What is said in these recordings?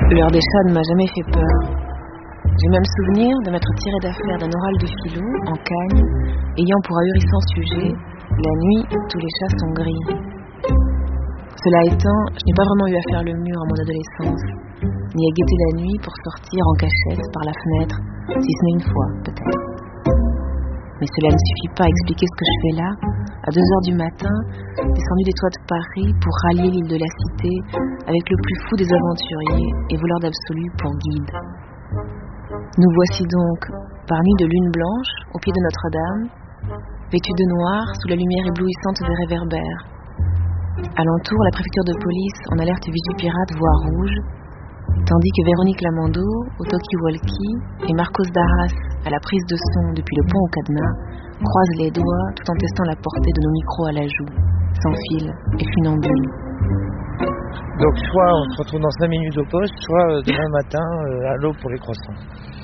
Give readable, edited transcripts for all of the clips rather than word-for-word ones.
L'heure des chats ne m'a jamais fait peur. J'ai même souvenir de m'être tiré d'affaire d'un oral de philo, en Cagne, ayant pour ahurissant sujet « La nuit, tous les chats sont gris ». Cela étant, je n'ai pas vraiment eu à faire le mur en mon adolescence, ni à guetter la nuit pour sortir en cachette par la fenêtre, si ce n'est une fois, peut-être. Mais cela ne suffit pas à expliquer ce que je fais là, à 2h du matin, descendu des toits de Paris pour rallier l'île de la Cité avec le plus fou des aventuriers et voleur d'absolu pour guide. Nous voici donc, par nuit de lune blanche, au pied de Notre-Dame, vêtus de noir sous la lumière éblouissante des réverbères. Alentour, la préfecture de police en alerte Vigipirate voie rouge, tandis que Véronique Lamando, au talkie-walkie, et Marcos Darras, à la prise de son depuis le pont au cadenas, croisent les doigts tout en testant la portée de nos micros à la joue, sans fil et funambule. Donc soit on se retrouve dans 5 minutes au poste, soit demain matin à l'aube pour les croissants.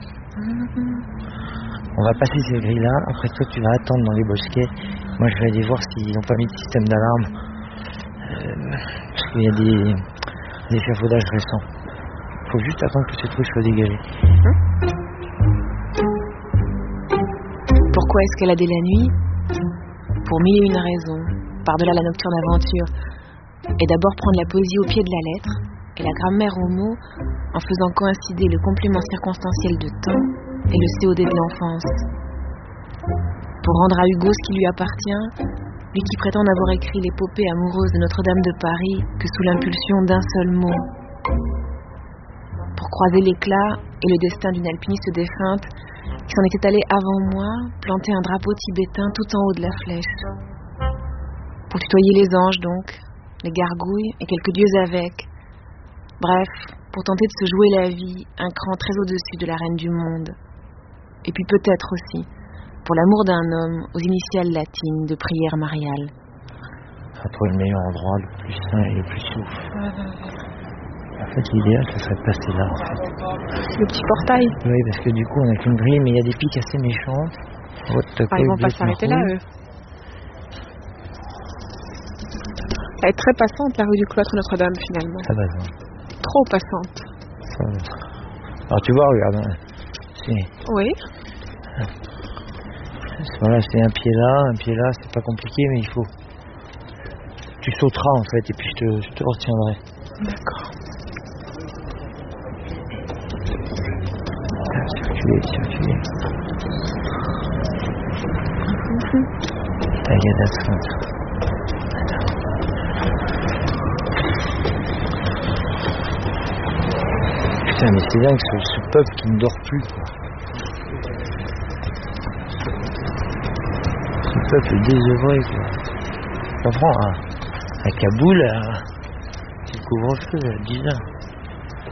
On va passer ces grilles-là, après toi tu vas attendre dans les bosquets. Moi je vais aller voir s'ils n'ont pas mis de système d'alarme. Parce qu'il y a des échafaudages récents. Faut juste attendre que ces trucs soient dégagés. Pourquoi escalader la nuit ? Pour mille et une raisons, par-delà la nocturne aventure. Et d'abord prendre la poésie au pied de la lettre, et la grammaire au mot, en faisant coïncider le complément circonstanciel de temps et le COD de l'enfance. Pour rendre à Hugo ce qui lui appartient, lui qui prétend n'avoir écrit l'épopée amoureuse de Notre-Dame de Paris que sous l'impulsion d'un seul mot. Pour croiser l'éclat et le destin d'une alpiniste défunte qui s'en était allée avant moi planter un drapeau tibétain tout en haut de la flèche. Pour tutoyer les anges donc, les gargouilles et quelques dieux avec. Bref, pour tenter de se jouer la vie un cran très au-dessus de la reine du monde. Et puis peut-être aussi, pour l'amour d'un homme aux initiales latines de prière mariale. On va trouver le meilleur endroit, le plus sain et le plus souple. En fait, l'idéal, ce serait de passer là, en fait. Le petit portail ? Oui, parce que du coup, on n'a qu'une grille, mais il y a des pics assez méchantes. Ils vont pas s'arrêter là, eux. Elle est très passante, la rue du Cloître Notre-Dame, finalement. Ça va, ça. Trop passante. Ça va. Alors, tu vois, regarde. Oui. Voilà, c'est un pied là, c'est pas compliqué, mais il faut... Tu sauteras, en fait, et puis je te retiendrai. D'accord. Circuler. Tagada. Putain, mais c'est dingue ce peuple qui ne dort plus, quoi. Ce peuple désœuvré, quoi. Je comprends, à Kaboul, c'est le couvre-feu à 10h.